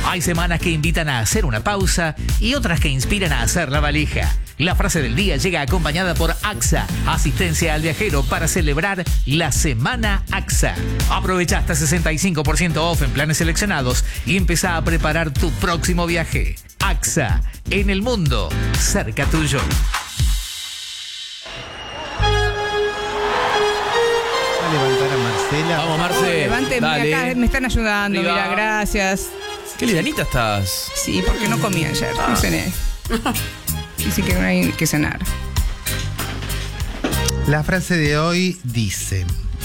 Hay semanas que invitan a hacer una pausa y otras que inspiran a hacer la valija. La frase del día llega acompañada por AXA, asistencia al viajero para celebrar la Semana AXA. Aprovecha hasta 65% off en planes seleccionados y empezá a preparar tu próximo viaje. AXA, en el mundo, cerca tuyo. A levantar a Marcela. Vamos, Marce. Levántenme dale. acá, me están ayudando, Arriba. mira, gracias. Qué livianita estás. Sí, porque no comí ayer, no cené. Dice que no hay que cenar. La frase de hoy dice: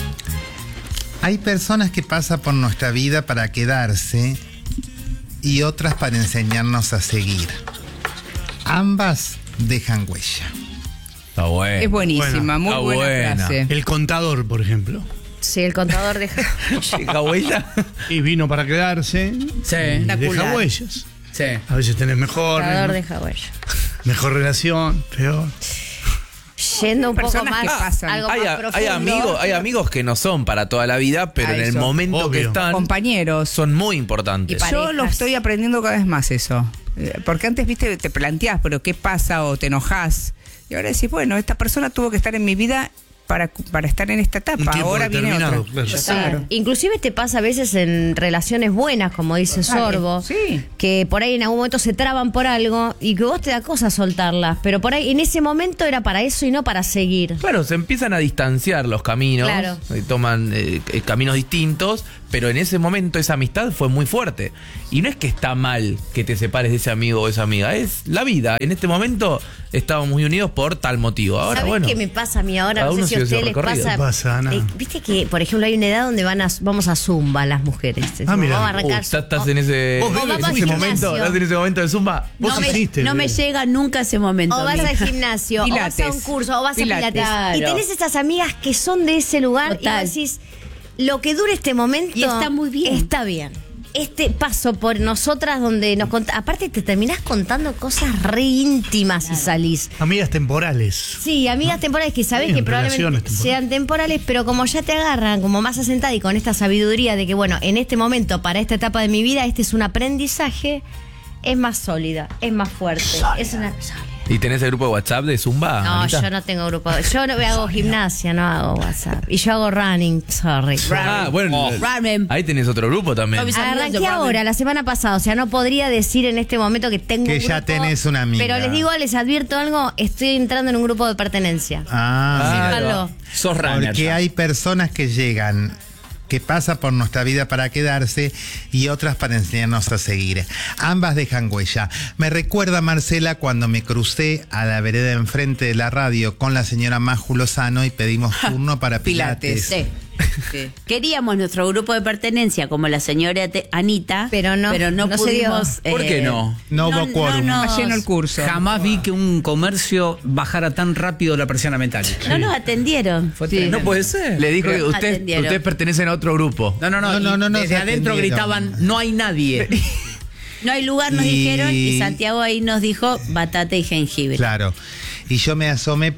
hay personas que pasan por nuestra vida para quedarse y otras para enseñarnos a seguir. Ambas dejan huella. Está bueno. Es buenísima, muy está buena buena. frase. El contador, por ejemplo. Sí, el contador deja. ¿Llega huella? Y vino para quedarse. Sí, Y deja Espectacular. huellas. sí. A veces tenés mejor Deja huella. mejor relación, peor. Yendo un poco Personas más, que pasan. algo Hay, más profundo. hay amigos que no son para toda la vida, pero Ah, en el eso. momento que Obvio. están Compañeros. son muy importantes. Y para- Yo lo parejas. estoy aprendiendo cada vez más eso. Porque antes, viste, te planteás, pero ¿qué pasa? O te enojás. Y ahora decís, bueno, esta persona tuvo que estar en mi vida para estar en esta etapa. Un tiempo Ahora viene otra. determinado, claro. Sí. Claro. Inclusive te pasa a veces en relaciones buenas, como dice Sorbo, sí. que por ahí en algún momento se traban por algo y que vos te da cosa soltarlas, pero por ahí en ese momento era para eso y no para seguir. Claro, se empiezan a distanciar los caminos, Claro. toman caminos distintos, pero en ese momento esa amistad fue muy fuerte. Y no es que está mal que te separes de ese amigo o esa amiga, es la vida. En este momento estábamos muy unidos por tal motivo. Ahora, ¿Sabés bueno, qué me pasa a mí ahora? cada No uno sé si a sigue su ustedes les recorrido. pasa. No pasa nada. Viste que, por ejemplo, hay una edad donde vamos a Zumba las mujeres. Ah, mira. Vamos a arrancar. estás en ese, Vos vamos en al ese momento, gimnasio. estás en ese momento de Zumba. Vos hiciste. No me llega nunca ese momento. O vas a mí. al gimnasio, o vas a Pilates. un curso, o vas Pilates. a Pilates. Claro. Y tenés esas amigas que son de ese lugar Total. y vos decís, lo que dure este momento Y está muy bien. Está bien. Este paso por nosotras donde nos aparte te terminás contando cosas re íntimas y salís. Amigas temporales. Sí, amigas temporales que sabés Sí, que probablemente relaciones temporales. sean temporales, pero como ya te agarran como más asentada y con esta sabiduría de que, bueno, en este momento, para esta etapa de mi vida, este es un aprendizaje, es más sólida, es más fuerte. Es una... ¿Y tenés el grupo de WhatsApp de Zumba? No, Anita? yo no tengo grupo. Yo no hago gimnasia, no hago WhatsApp. Y yo hago running, sorry. Ah, bueno, Ramen. ahí tenés otro grupo también. Mis amigos de Arranqué running. ahora, la semana pasada, o sea, no podría decir en este momento que tengo Que un ya grupo, tenés una amiga. Pero les digo, les advierto algo, estoy entrando en un grupo de pertenencia. Ah, mira. Síganlo. Sos runner. Porque ya. hay personas que llegan, que pasan por nuestra vida para quedarse y otras para enseñarnos a seguir. Ambas dejan huella. Me recuerda, Marcela, cuando me crucé a la vereda enfrente de la radio con la señora Maju Lozano y pedimos turno para Pilates. Pilates. Sí. Sí. Queríamos nuestro grupo de pertenencia como la señora Anita, Pero no se dio. pudimos. ¿Por qué no? No hubo quórum. No, Está lleno el curso. Jamás vi que un comercio bajara tan rápido la presión metálica. no nos atendieron. Fue tremendo. No puede ser. Le dijo que Atendieron. ustedes pertenecen a otro grupo. No, No, desde se adentro atendieron. gritaban, no hay nadie. No hay lugar, nos Y- dijeron, y Santiago ahí nos dijo batata y jengibre. Claro. Y yo me asomé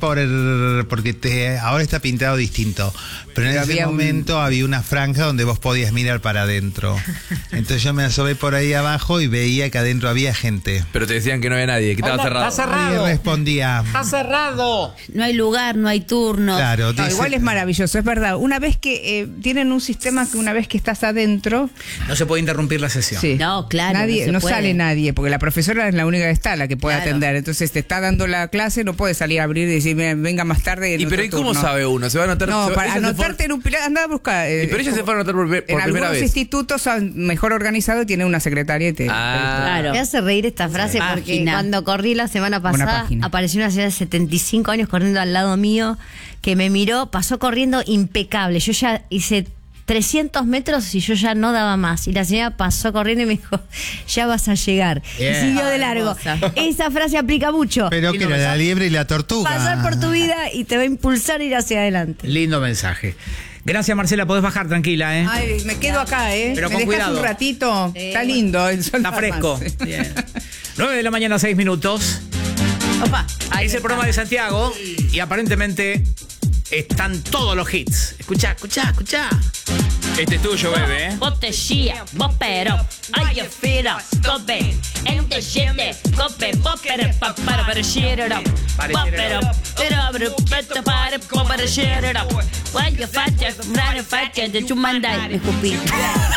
porque ahora está pintado distinto. Pero en Pero ese había momento había una franja donde vos podías mirar para adentro. Entonces yo me asomé por ahí abajo y veía que adentro había gente. Pero te decían que no había nadie, que estaba cerrado. Y respondía. ¡Está cerrado! No hay lugar, no hay turno. Claro, No, dice- igual es maravilloso, es verdad. Una vez que tienen un sistema que una vez que estás adentro, No se puede interrumpir la sesión. sí. No, claro, Nadie, no no se puede. sale nadie, porque la profesora es la única que está, la que puede Claro. atender. Entonces te está dando la clase, no puede salir a abrir y decir, venga más tarde. en ¿Y pero otro ¿y cómo turno". sabe uno? ¿Se va a anotar? No, se va- para ella se fue- anotarte en un pilar, anda a buscar. Y pero ella se fue a anotar por en primera algunos vez. institutos son mejor organizados y tiene una secretaria y te. Claro. Me hace reír esta frase porque Página. cuando corrí la semana Buena pasada página. apareció una señora de 75 años corriendo al lado mío que me miró, pasó corriendo impecable. Yo ya hice 300 metros y yo ya no daba más. Y la señora pasó corriendo y me dijo, ya vas a llegar. Bien. Y siguió de largo. Hermosa. Esa frase aplica mucho. Pero que era la liebre y la tortuga. Pasar por tu vida y te va a impulsar a ir hacia adelante. Lindo mensaje. Gracias, Marcela. Podés bajar tranquila, ¿eh? Ay, me quedo acá, ¿eh? Pero ¿Me con dejas cuidado. un ratito? Está lindo. El sol Está fresco. más. Bien. 9 de la mañana, 6 minutos. Opa. Ahí es el programa de Santiago y aparentemente están todos los hits. Escuchá. Este es tuyo, bebé. Vos te chía, vos pero. Are you feel up? Cope, and the shit, cope, pop it up, para shit it up. Pop it up, para shit it up. Why you fat, manufacture, the chumanda, me escupí.